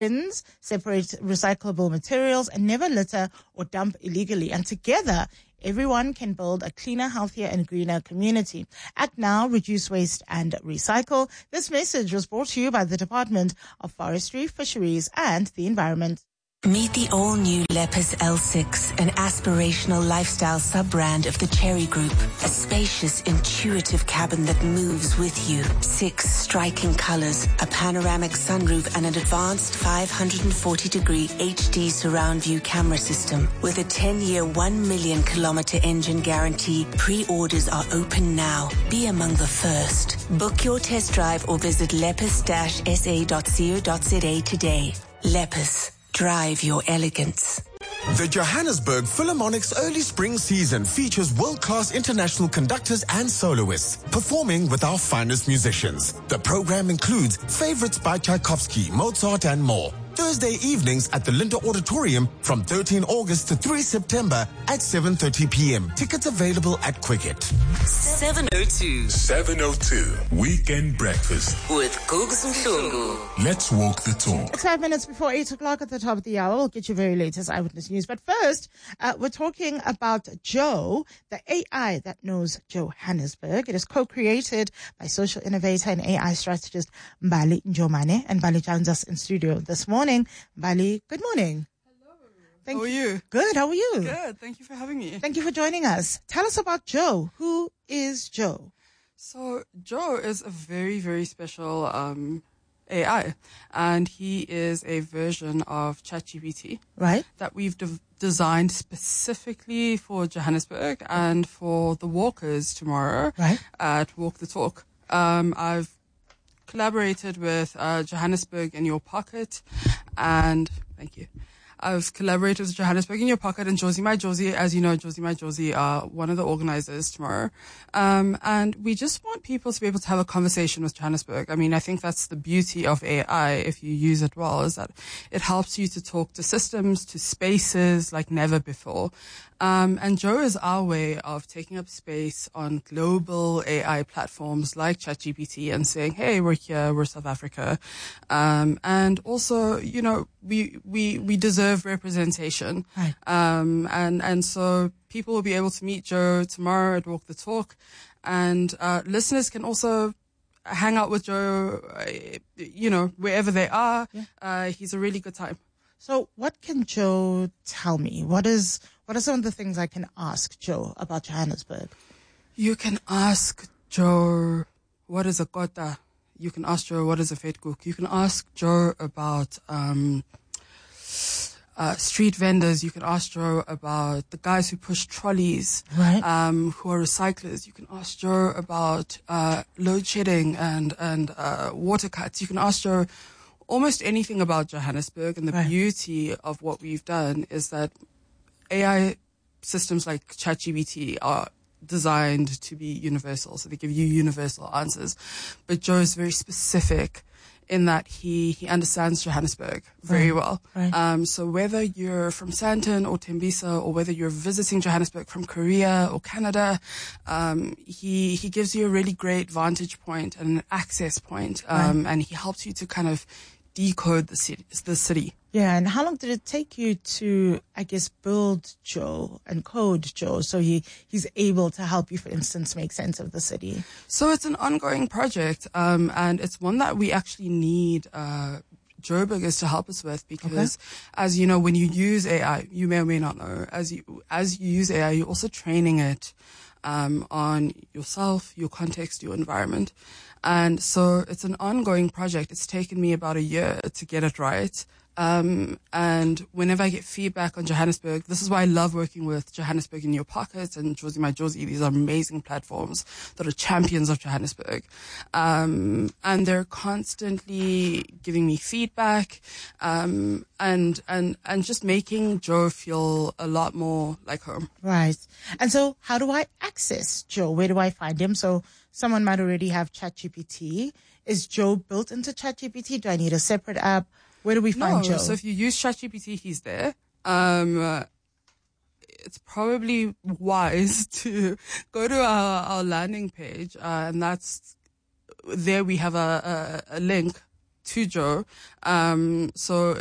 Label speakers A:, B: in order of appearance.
A: bins, separate recyclable materials, and never litter or dump illegally. And together, everyone can build a cleaner, healthier, and greener community. Act now, reduce waste, and recycle. This message was brought to you by the Department of Forestry, Fisheries, and the Environment.
B: Meet the all-new Lepus L6, an aspirational lifestyle sub-brand of the Cherry Group. A spacious, intuitive cabin that moves with you. 6 striking colors, a panoramic sunroof, and an advanced 540-degree HD surround view camera system. With a 10-year, 1 million kilometer engine guarantee, pre-orders are open now. Be among the first. Book your test drive or visit lepus-sa.co.za today. Lepus. Drive your elegance.
C: The Johannesburg Philharmonic's early spring season features world-class international conductors and soloists performing with our finest musicians. The program includes favorites by Tchaikovsky, Mozart, and more. Thursday evenings at the Linda Auditorium from 13 August to 3 September at 7:30 p.m. Tickets available at Quicket.
D: 702 Weekend Breakfast
B: with Gugs Mhlungu.
D: Let's walk the talk.
A: It's 5 minutes before 8 o'clock at the top of the hour. We'll get you very latest eyewitness news. But first, we're talking about Joe, the AI that knows Johannesburg. It is co-created by social innovator and AI strategist Mbali Njomane. And Mbali joins us in studio this morning. Mbali, good morning.
E: Hello.
A: How
E: are you?
A: Good. How are you?
E: Good. Thank you for having me.
A: Thank you for joining us. Tell us about Joe. Who is Joe?
E: So Joe is a very, very special AI, and he is a version of ChatGPT,
A: right?
E: That we've designed specifically for Johannesburg and for the walkers tomorrow,
A: right?
E: At Walk the Talk. I've collaborated with Johannesburg in Your Pocket, and thank you. I've collaborated with Johannesburg in Your Pocket and Josie My Josie. As you know, Josie My Josie are one of the organizers tomorrow. And we just want people to be able to have a conversation with Johannesburg. I mean, I think that's the beauty of AI, if you use it well, is that it helps you to talk to systems, to spaces like never before. And Joe is our way of taking up space on global AI platforms like ChatGPT and saying, hey, we're here, we're South Africa. And also, you know, we deserve representation.
A: Right.
E: And so people will be able to meet Joe tomorrow at Walk the Talk. And, listeners can also hang out with Joe, you know, wherever they are. Yeah. He's a really good time.
A: So what can Joe tell me? What are some of the things I can ask Joe about Johannesburg?
E: You can ask Joe, what is a kota? You can ask Joe, what is a vetkoek? You can ask Joe about street vendors. You can ask Joe about the guys who push trolleys,
A: right?
E: Who are recyclers. You can ask Joe about load shedding and water cuts. You can ask Joe almost anything about Johannesburg. And the
A: right.
E: beauty of what we've done is that AI systems like ChatGPT are designed to be universal. So they give you universal answers. But Joe is very specific in that he understands Johannesburg very well.
A: Right.
E: So whether you're from Sandton or Tembisa, or whether you're visiting Johannesburg from Korea or Canada, he gives you a really great vantage point and an access point. And he helps you to kind of decode the city.
A: Yeah, and how long did it take you to, I guess, build Joe and code Joe so he's able to help you, for instance, make sense of the city?
E: So it's an ongoing project, and it's one that we actually need Joburgers to help us with, because as you know, when you use AI, you may or may not know, as you use AI, you're also training it on yourself, your context, your environment. And so it's an ongoing project. It's taken me about a year to get it right. And whenever I get feedback on Johannesburg, this is why I love working with Johannesburg in Your Pocket and Josie My Josie. These are amazing platforms that are champions of Johannesburg. And they're constantly giving me feedback, and just making Joe feel a lot more like home.
A: Right. And so how do I access Joe? Where do I find him? So someone might already have ChatGPT. Is Joe built into ChatGPT? Do I need a separate app? Where do we find Joe?
E: So if you use ChatGPT, he's there. It's probably wise to go to our landing page, and that's there. We have a link to Joe. So